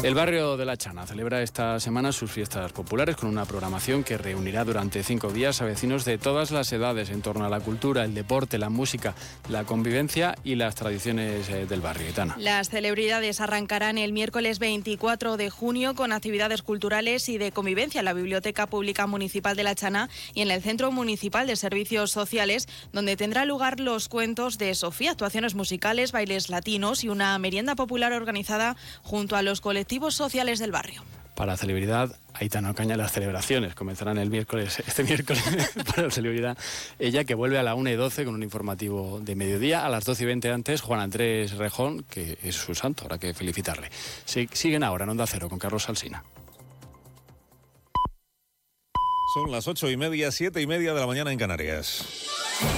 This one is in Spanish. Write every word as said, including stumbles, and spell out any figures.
El barrio de La Chana celebra esta semana sus fiestas populares con una programación que reunirá durante cinco días a vecinos de todas las edades en torno a la cultura, el deporte, la música, la convivencia y las tradiciones del barrio. Aitana. Las celebridades arrancarán el miércoles veinticuatro de junio con actividades culturales y de convivencia en la Biblioteca Pública Municipal de La Chana y en el Centro Municipal de Servicios Sociales, donde tendrá lugar los cuentos de Sofía, actuaciones musicales, bailes latinos y una merienda popular organizada junto a los colectivos sociales del barrio. Para la celebridad, Aitana Ocaña, las celebraciones comenzarán el miércoles, este miércoles para la celebridad. Ella que vuelve a la una y doce con un informativo de mediodía. A las doce y veinte antes, Juan Andrés Rejón, que es su santo, habrá que felicitarle. Sí, siguen ahora en Onda Cero con Carlos Alsina. Son las ocho y media, siete y media de la mañana en Canarias.